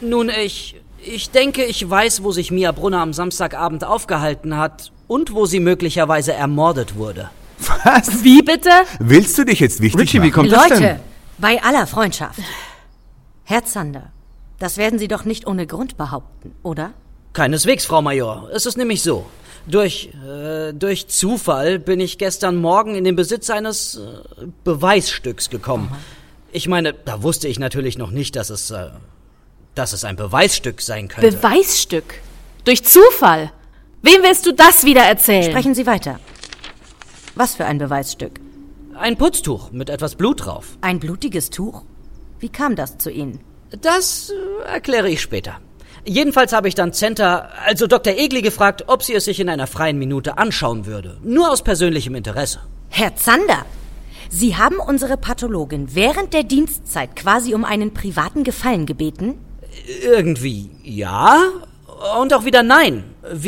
Nun, ich denke, ich weiß, wo sich Mia Brunner am Samstagabend aufgehalten hat und wo sie möglicherweise ermordet wurde. Was? Wie bitte? Willst du dich jetzt wichtig Richie, machen? wie kommt das denn? Leute, bei aller Freundschaft. Herr Zander, das werden Sie doch nicht ohne Grund behaupten, oder? Keineswegs, Frau Major. Es ist nämlich so. Durch Zufall bin ich gestern Morgen in den Besitz eines Beweisstücks gekommen. Aha. Ich meine, da wusste ich natürlich noch nicht, dass es ein Beweisstück sein könnte. Beweisstück? Durch Zufall? Wem willst du das wieder erzählen? Sprechen Sie weiter. Was für ein Beweisstück? Ein Putztuch mit etwas Blut drauf. Ein blutiges Tuch? Wie kam das zu Ihnen? Das erkläre ich später. Jedenfalls habe ich dann also Dr. Egli gefragt, ob sie es sich in einer freien Minute anschauen würde. Nur aus persönlichem Interesse. Herr Zander, Sie haben unsere Pathologin während der Dienstzeit quasi um einen privaten Gefallen gebeten? Irgendwie ja und auch wieder nein.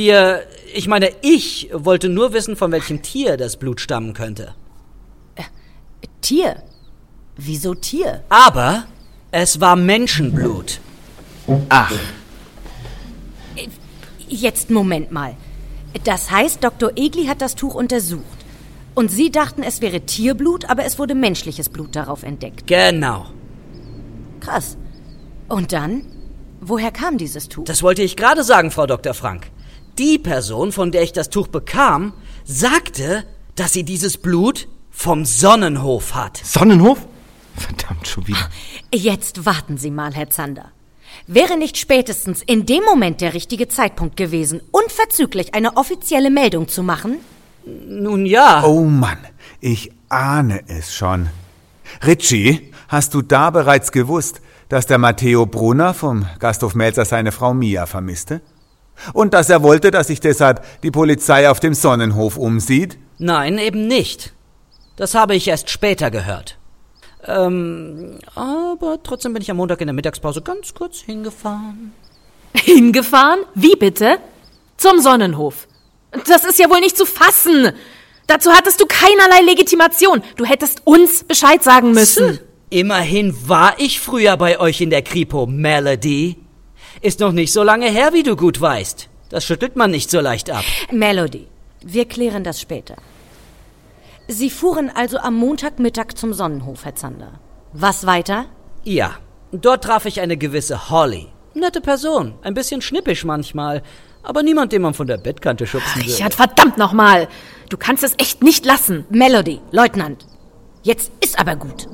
Ich wollte nur wissen, von welchem Tier das Blut stammen könnte. Tier? Wieso Tier? Aber es war Menschenblut. Ach. Jetzt Moment mal. Das heißt, Dr. Egli hat das Tuch untersucht. Und Sie dachten, es wäre Tierblut, aber es wurde menschliches Blut darauf entdeckt. Genau. Krass. Und dann? Woher kam dieses Tuch? Das wollte ich gerade sagen, Frau Dr. Frank. Die Person, von der ich das Tuch bekam, sagte, dass sie dieses Blut vom Sonnenhof hat. Sonnenhof? Verdammt, schon wieder. Jetzt warten Sie mal, Herr Zander. Wäre nicht spätestens in dem Moment der richtige Zeitpunkt gewesen, unverzüglich eine offizielle Meldung zu machen? Nun ja. Oh Mann, ich ahne es schon. Richie, hast du da bereits gewusst, dass der Matteo Brunner vom Gasthof Melzer seine Frau Mia vermisste? Und dass er wollte, dass sich deshalb die Polizei auf dem Sonnenhof umsieht? Nein, eben nicht. Das habe ich erst später gehört. Aber trotzdem bin ich am Montag in der Mittagspause ganz kurz hingefahren. Hingefahren? Wie bitte? Zum Sonnenhof. Das ist ja wohl nicht zu fassen. Dazu hattest du keinerlei Legitimation. Du hättest uns Bescheid sagen müssen. Immerhin war ich früher bei euch in der Kripo, Melody. Ist noch nicht so lange her, wie du gut weißt. Das schüttelt man nicht so leicht ab. Melody, wir klären das später. Sie fuhren also am Montagmittag zum Sonnenhof, Herr Zander. Was weiter? Ja, dort traf ich eine gewisse Holly. Nette Person, ein bisschen schnippisch manchmal, aber niemand, den man von der Bettkante schubsen würde. Richard, verdammt nochmal! Du kannst es echt nicht lassen. Melody, Leutnant, jetzt ist aber gut.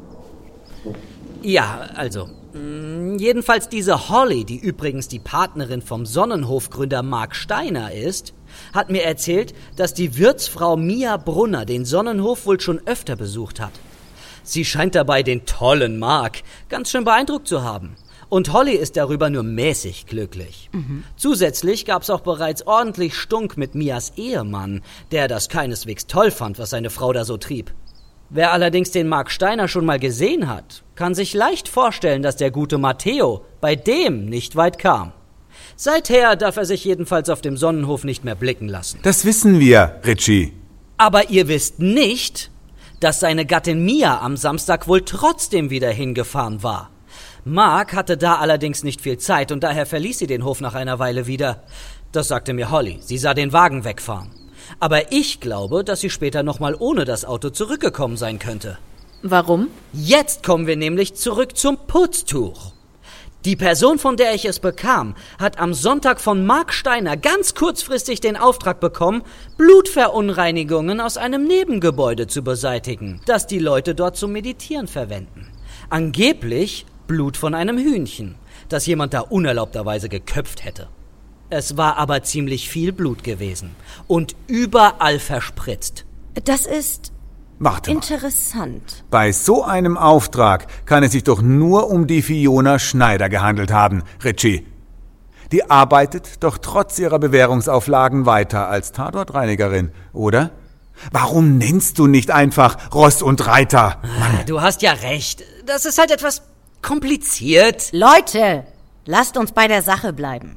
Ja, also, jedenfalls diese Holly, die übrigens die Partnerin vom Sonnenhofgründer Mark Steiner ist, hat mir erzählt, dass die Wirtsfrau Mia Brunner den Sonnenhof wohl schon öfter besucht hat. Sie scheint dabei den tollen Mark ganz schön beeindruckt zu haben. Und Holly ist darüber nur mäßig glücklich. Zusätzlich gab's auch bereits ordentlich Stunk mit Mias Ehemann, der das keineswegs toll fand, was seine Frau da so trieb. Wer allerdings den Mark Steiner schon mal gesehen hat, kann sich leicht vorstellen, dass der gute Matteo bei dem nicht weit kam. Seither darf er sich jedenfalls auf dem Sonnenhof nicht mehr blicken lassen. Das wissen wir, Richie. Aber ihr wisst nicht, dass seine Gattin Mia am Samstag wohl trotzdem wieder hingefahren war. Mark hatte da allerdings nicht viel Zeit und daher verließ sie den Hof nach einer Weile wieder. Das sagte mir Holly. Sie sah den Wagen wegfahren. Aber ich glaube, dass sie später nochmal ohne das Auto zurückgekommen sein könnte. Warum? Jetzt kommen wir nämlich zurück zum Putztuch. Die Person, von der ich es bekam, hat am Sonntag von Mark Steiner ganz kurzfristig den Auftrag bekommen, Blutverunreinigungen aus einem Nebengebäude zu beseitigen, das die Leute dort zum Meditieren verwenden. Angeblich Blut von einem Hühnchen, das jemand da unerlaubterweise geköpft hätte. Es war aber ziemlich viel Blut gewesen und überall verspritzt. Das ist Warte mal. interessant. Bei so einem Auftrag kann es sich doch nur um die Fiona Schneider gehandelt haben, Richie. Die arbeitet doch trotz ihrer Bewährungsauflagen weiter als Tatortreinigerin, oder? Warum nennst du nicht einfach Ross und Reiter? Du hast ja recht. Das ist halt etwas kompliziert. Leute, lasst uns bei der Sache bleiben.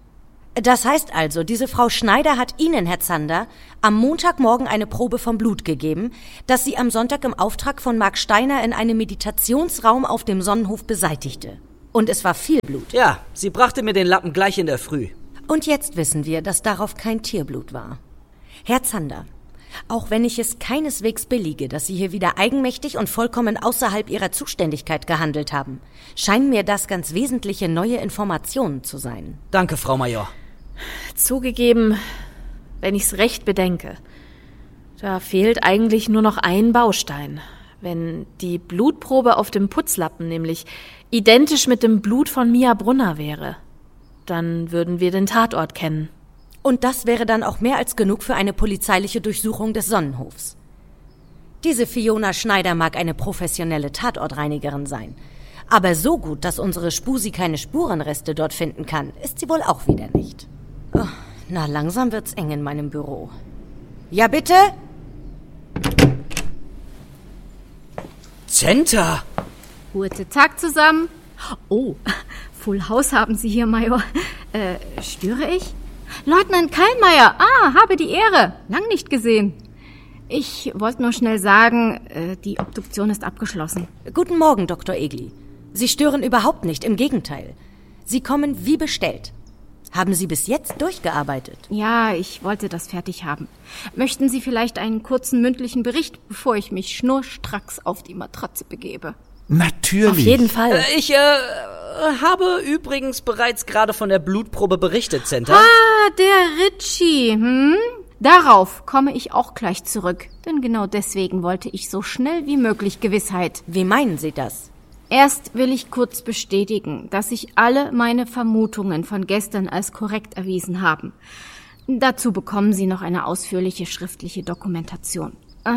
Das heißt also, diese Frau Schneider hat Ihnen, Herr Zander, am Montagmorgen eine Probe vom Blut gegeben, das sie am Sonntag im Auftrag von Mark Steiner in einem Meditationsraum auf dem Sonnenhof beseitigte. Und es war viel Blut. Ja, sie brachte mir den Lappen gleich in der Früh. Und jetzt wissen wir, dass darauf kein Tierblut war. Herr Zander, auch wenn ich es keineswegs billige, dass Sie hier wieder eigenmächtig und vollkommen außerhalb Ihrer Zuständigkeit gehandelt haben, scheinen mir das ganz wesentliche neue Informationen zu sein. Danke, Frau Major. Zugegeben, wenn ich's recht bedenke, da fehlt eigentlich nur noch ein Baustein. Wenn die Blutprobe auf dem Putzlappen nämlich identisch mit dem Blut von Mia Brunner wäre, dann würden wir den Tatort kennen. Und das wäre dann auch mehr als genug für eine polizeiliche Durchsuchung des Sonnenhofs. Diese Fiona Schneider mag eine professionelle Tatortreinigerin sein. Aber so gut, dass unsere Spusi keine Spurenreste dort finden kann, ist sie wohl auch wieder nicht. Oh, na, langsam wird's eng in meinem Büro. Ja, bitte? Zenta! Guten Tag zusammen. Oh, Full House haben Sie hier, Major. Störe ich? Leutnant Kallmeier, habe die Ehre. Lang nicht gesehen. Ich wollte nur schnell sagen, die Obduktion ist abgeschlossen. Guten Morgen, Dr. Egli. Sie stören überhaupt nicht, im Gegenteil. Sie kommen wie bestellt. Haben Sie bis jetzt durchgearbeitet? Ja, ich wollte das fertig haben. Möchten Sie vielleicht einen kurzen mündlichen Bericht, bevor ich mich schnurstracks auf die Matratze begebe? Natürlich. Auf jeden Fall. Ich habe übrigens bereits gerade von der Blutprobe berichtet, Zenta. Der Ritchie, Darauf komme ich auch gleich zurück, denn genau deswegen wollte ich so schnell wie möglich Gewissheit. Wie meinen Sie das? Erst will ich kurz bestätigen, dass sich alle meine Vermutungen von gestern als korrekt erwiesen haben. Dazu bekommen Sie noch eine ausführliche schriftliche Dokumentation.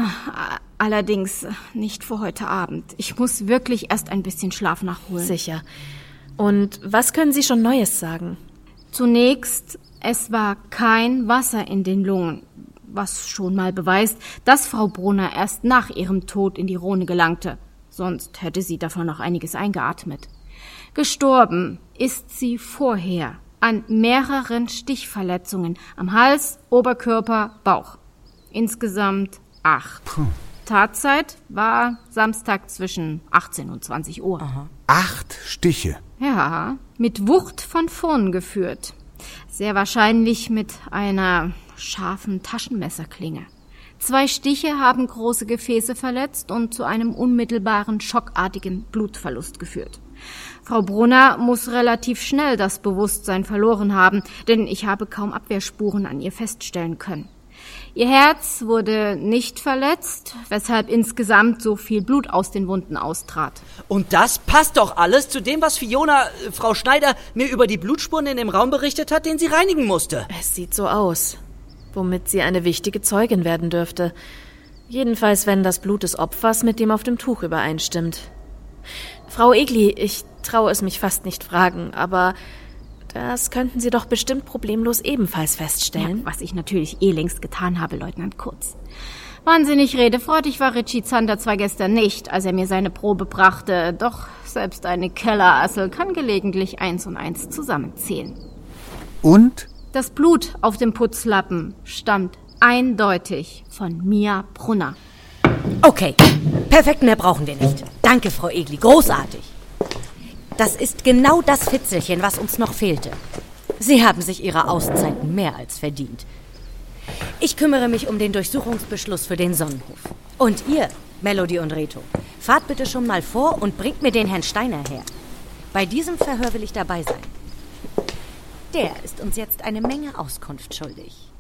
Allerdings nicht für heute Abend. Ich muss wirklich erst ein bisschen Schlaf nachholen. Sicher. Und was können Sie schon Neues sagen? Zunächst, es war kein Wasser in den Lungen, was schon mal beweist, dass Frau Brunner erst nach ihrem Tod in die Rhone gelangte. Sonst hätte sie davon noch einiges eingeatmet. Gestorben ist sie vorher an mehreren Stichverletzungen am Hals, Oberkörper, Bauch. Insgesamt 8. Tatzeit war Samstag zwischen 18 und 20 Uhr. Aha. 8 Stiche. Ja, mit Wucht von vorn geführt. Sehr wahrscheinlich mit einer scharfen Taschenmesserklinge. 2 Stiche haben große Gefäße verletzt und zu einem unmittelbaren, schockartigen Blutverlust geführt. Frau Brunner muss relativ schnell das Bewusstsein verloren haben, denn ich habe kaum Abwehrspuren an ihr feststellen können. Ihr Herz wurde nicht verletzt, weshalb insgesamt so viel Blut aus den Wunden austrat. Und das passt doch alles zu dem, was Frau Schneider, mir über die Blutspuren in dem Raum berichtet hat, den sie reinigen musste. Es sieht so aus, womit sie eine wichtige Zeugin werden dürfte. Jedenfalls, wenn das Blut des Opfers mit dem auf dem Tuch übereinstimmt. Frau Egli, ich traue es mich fast nicht fragen, aber das könnten Sie doch bestimmt problemlos ebenfalls feststellen. Ja, was ich natürlich längst getan habe, Leutnant Kurz. Wahnsinnig redefreudig war Ritchie Zander zwar gestern nicht, als er mir seine Probe brachte, doch selbst eine Kellerassel kann gelegentlich 1 und 1 zusammenzählen. Und? Das Blut auf dem Putzlappen stammt eindeutig von Mia Brunner. Okay, perfekt, mehr brauchen wir nicht. Danke, Frau Egli, großartig. Das ist genau das Fitzelchen, was uns noch fehlte. Sie haben sich Ihre Auszeiten mehr als verdient. Ich kümmere mich um den Durchsuchungsbeschluss für den Sonnenhof. Und ihr, Melody und Reto, fahrt bitte schon mal vor und bringt mir den Herrn Steiner her. Bei diesem Verhör will ich dabei sein. Der ist uns jetzt eine Menge Auskunft schuldig.